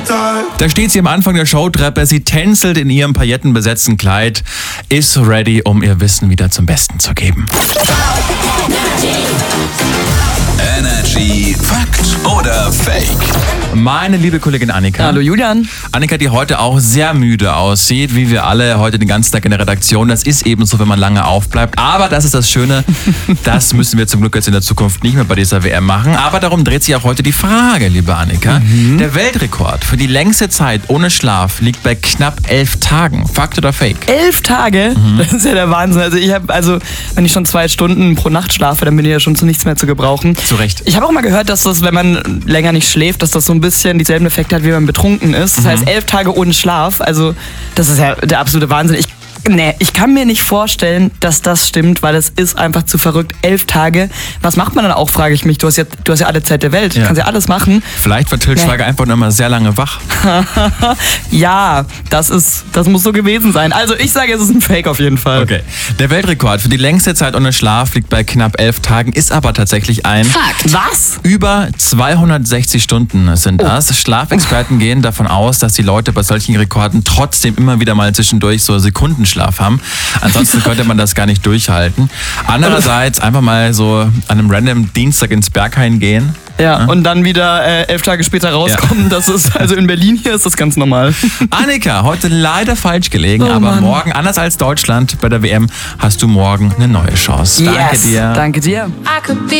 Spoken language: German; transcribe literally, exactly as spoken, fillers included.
Da steht sie am Anfang der Showtreppe, sie tänzelt in ihrem paillettenbesetzten Kleid, ist ready, um ihr Wissen wieder zum Besten zu geben. Energy Fakt oder Fake? Meine liebe Kollegin Annika. Hallo Julian. Annika, die heute auch sehr müde aussieht, wie wir alle heute den ganzen Tag in der Redaktion. Das ist eben so, wenn man lange aufbleibt. Aber das ist das Schöne, das müssen wir zum Glück jetzt in der Zukunft nicht mehr bei dieser W M machen. Aber darum dreht sich auch heute die Frage, liebe Annika. Mhm. Der Weltrekord für die längste Zeit ohne Schlaf liegt bei knapp elf Tagen. Fakt oder Fake? Elf Tage? Mhm. Das ist ja der Wahnsinn. Also ich habe, also wenn ich schon zwei Stunden pro Nacht schlafe, dann bin ich ja schon zu nichts mehr zu gebrauchen. Zu Recht. Ich habe auch mal gehört, dass das, wenn man länger nicht schläft, dass das so ein bisschen dieselben Effekte hat, wie wenn man betrunken ist. Das mhm. heißt, elf Tage ohne Schlaf, also das ist ja der absolute Wahnsinn. Ich Nee, ich kann mir nicht vorstellen, dass das stimmt, weil es ist einfach zu verrückt. Elf Tage. Was macht man dann auch, frage ich mich. Du hast ja, du hast ja alle Zeit der Welt. Du ja. kannst ja alles machen. Vielleicht war Til Nee. Schweiger einfach nur mal sehr lange wach. Ja, das ist, das muss so gewesen sein. Also ich sage, es ist ein Fake auf jeden Fall. Okay. Der Weltrekord für die längste Zeit ohne Schlaf liegt bei knapp elf Tagen, ist aber tatsächlich ein Fakt. Was? Über zweihundertsechzig Stunden sind das. Oh. Schlafexperten gehen davon aus, dass die Leute bei solchen Rekorden trotzdem immer wieder mal zwischendurch so Sekunden Schlaf haben. Ansonsten könnte man das gar nicht durchhalten. Andererseits einfach mal so an einem random Dienstag ins Berghain gehen. Ja, ja, und dann wieder äh, elf Tage später rauskommen. Ja. Das ist, also in Berlin hier ist das ganz normal. Annika, heute leider falsch gelegen, oh, aber Mann. morgen, anders als Deutschland bei der W M, hast du morgen eine neue Chance. Yes. Danke dir. Danke dir.